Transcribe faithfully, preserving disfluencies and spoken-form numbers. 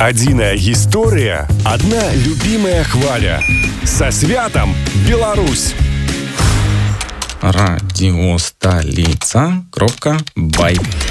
Адзіная гісторыя, адна любімая хваля. Са святам, Беларусь! радиостолица кропка бай